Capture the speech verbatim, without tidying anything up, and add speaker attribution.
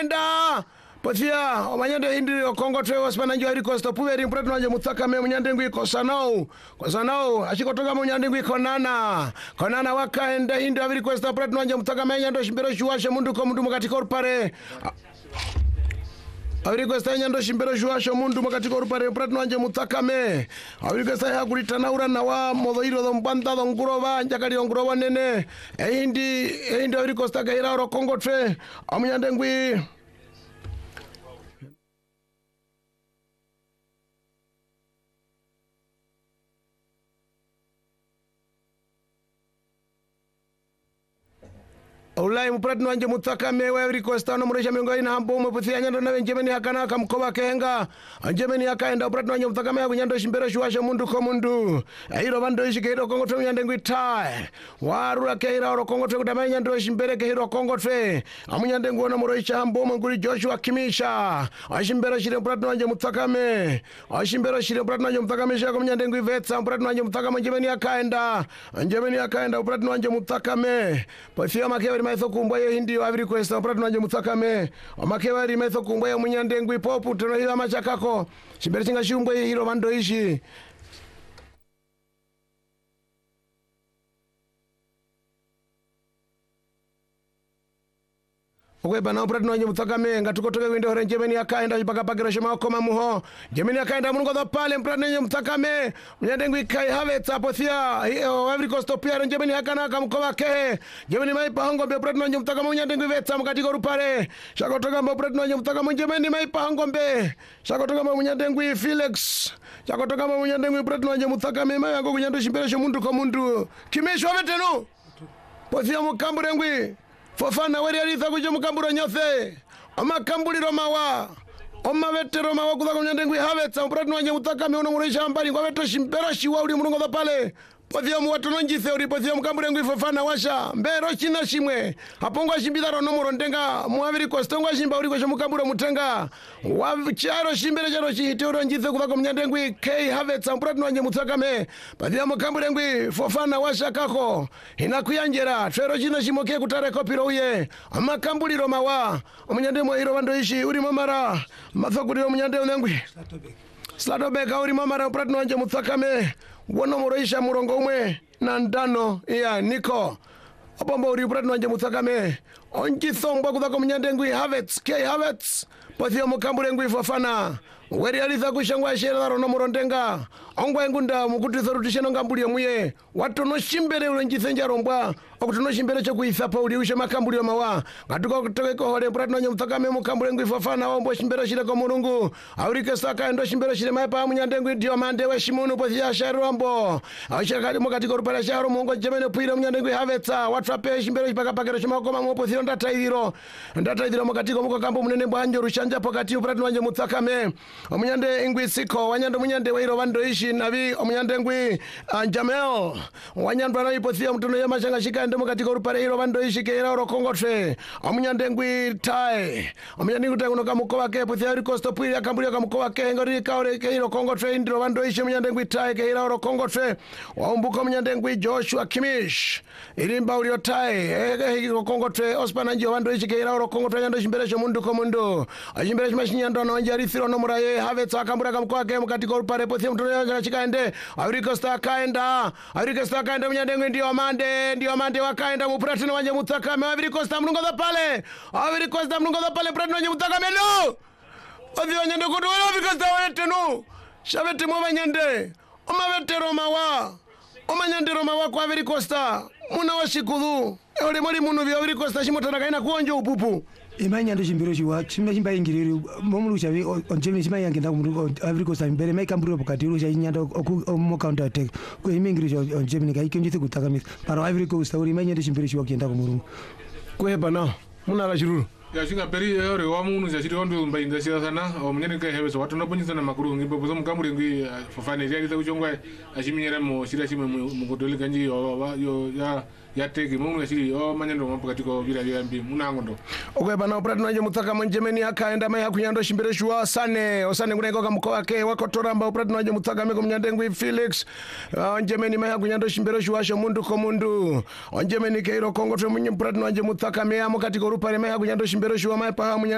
Speaker 1: kaenda Pothia, omanyande hindi Kongo tre Osman Anjo Harry Costa Puveri Mpretno Anjo Muthaka me munyande ngwi kosanao kosanao ashikotoka munyande ngwi konana konana wakaenda hindi Harry Costa Mpretno Anjo Muthaka me nyando shimbero shuwashe mundu ko mundu mukati korpare Harry Costa nyando shimbero shuwashe mundu mukati korpare Mpretno Anjo Muthaka me Harry Costa ya kulitana ura na wa modhoiro do mbanda do nguroba njakali nguroba nene hindi hindi Harry Costa gaira ro Kongo tre amunyande ngwi Ulai Mpretno Anjo Muthaka me wa Harry Costa no muresha mengo ina hambo muputhia nyando na njemeni hakana kamkoba kenga njemeni akaenda Mpretno Anjo Muthaka me kunyando shimbero shuwasha mundu ko mundu airo bando ishi keiro Kongo tre nyande ngwitai warura keira ro Kongo tre kutamanya ndo shimbere keiro Kongo tre amunyande ngona muresha hambo nguri Joshua Kimisha ashimbero shire Mpretno Anjo Muthaka me ashimbero shire Mpretno Anjo Muthaka me shaka kunyande ngwivetsa Mpretno Anjo Muthaka me njemeni akaenda njemeni akaenda Mpretno Anjo Muthaka me pothia makewe maitho kumboye hindi wa Harry Costa Mpretno Anjo Muthaka me omakewari maitho kumboye munyande ngwi popu tono hila machakako shimbere chinga shumboye hilo mando ishi Owe bana Mpretno Anjo Muthaka me ngatukotoke windo hore njemeni akaenda mpaka pakira shema koma muho njemeni akaenda mungu do pale Mpretno Anjo Muthaka me munyande ngwi Kai Havertz apothia Harry Costa pia njemeni hakana kamkoba ke njemeni maipa hongo be Mpretno Anjo Muthaka munyande ngwi vetsa mukati ko rupare shakotoka mbo Mpretno Anjo Muthaka njemeni maipa hongo be shakotoka mbo munyande ngwi Felix shakotoka mbo munyande ngwi Mpretno Anjo Muthaka me mai yango kunyando shimbere sho mundu ko mundu kimishwa veteno pothia mukambure ngwi Fofana weri alitha kujo mukamburo nyothe amakambuliro mawa omavetero mawa kuza kunyande ngwi Havertz Mpretno Anjo Muthaka me ono murisha mbali kwa veto shimbero shiwa uli mulungo pale pothia muwatono njithe uri pothia mukambure ngwi Fofana washa mbero china shimwe apongwa shimbidaro no murondenga mu Harry Costa ngwa shimba uri ko mukamburo mutenga wa charo shimbere charo chihite uro njithe kuza kunyande ngwi Kai Havertz Mpretno Anjo Muthaka me pothia mukambure ngwi Fofana washa kako inakuyanjera twero china shimoke kutare kopiro uye amakambuliro mawa omunyande mo hiro bando ishi uri mamara mathokuri omunyande ngwi Sladobeka uri mamara Mpretno Anjo Muthaka me wono muroisha murongo umwe na ndano iya niko opombo uri Mpretno Anjo Muthaka me onjithongwa kuthako munyande ngwi Havertz Kai Havertz pothia mukambure ngwi Fofana weri alitha kushangwa shera rono murondenga ongwa ngunda mukutitha rutisheno ngambulio muye watono shimbere ulenjithenja rombwa okutono shimbere cho kuitha pauli ushe makambulio mawa ngatuko kutoke ko hole Mpretno Anjo Muthaka me mukambule ngwi Fofana ombo shimbere shire ko mulungu Harry Costa kaendo shimbere shire maipa munyande ngwi Diomande we shimunu pothia sharombo ashaka mukati ko rupara sharo mongo jemene puire munyande ngwi Havertz watrape shimbere paka pakero shima koma mo pothia ndataidiro ndataidiro mukati ko mukambo munene bwanjo rushanja pakati Mpretno Anjo Muthaka me omunyande ngwi Siko wanyando munyande wairo bando ishi nabi omunyande ngwi uh, Jamel wanyando na ipothia mtuno ya mashanga shika ndemo katika rupare hiro bando ishi keira ro Kongo tre omunyande ngwi Tai omunyande ngwi Tai uno kamukoba ke pothia Harry Costa pili akambulia kamukoba ke ngori kaore keiro Kongo tre ndiro bando ishi omunyande ngwi Tai keira ro Kongo tre waumbuka omunyande ngwi Joshua Kimmich ilimba ulio Tai ege hiro Kongo tre Osman Anjo bando ishi keira ro Kongo tre nyando shimbere sho mundu ko mundu ajimbere shimashinyando na wanjari thiro no muraye Havertz akambura kamkoa ke mukati ko rupare pothia mtuno ya chikaende Harry Costa kaenda Harry Costa kaenda munyande ngwi Diomande Diomande wakaenda mu Mpretno Anjo Muthaka me Harry Costa mlungo da pale Harry Costa mlungo da pale Mpretno Anjo Muthaka me no odio nyande ko do Harry Costa weteno shavete mo banyande omavetero mawa omanyande roma wa kwa Harry Costa muna washikudu ole mori munu bi Harry Costa shimotana kaina kuonjo upupu
Speaker 2: imanya ndo shimbiro shiwa chimba chimba ingiriri momulu chavi onjemini chimba yangenda kumuru Harry Costa mbere mai kamburu pokati ru chanyanda oku mo counter attack ko imingiri onjemini kai kenjithe kutakamisa para Harry Costa uri imanya ndo shimbiro shiwa kienda kumuru
Speaker 1: kweba na muna la shiruru
Speaker 3: ya singa peri ore wa munu za shiri ondo mba inda sia sana o mnyene kai hewe so watu no bonyi sana makuru ngipo bozo mukambure ngwi Fofana ria lita kuchongwa ashiminyera mo shira shime mukotole kanji yo yo ya yateke munu shiri o manyendo mapakati ko vira vya mbi muna ngondo
Speaker 1: okweba na Mpretno Anjo Muthaka munjemeni akaenda mai hakunyando shimbere shwa sane osane ngureko kamkoa ke wakotora mba Mpretno Anjo Muthaka me kumnyande ngwi Felix onjemeni mai hakunyando shimbere shwa sho mundu ko mundu onjemeni keiro Kongo tre munye Mpretno Anjo Muthaka me amukati ko rupare mai hakunyando shimbere shwa mai pa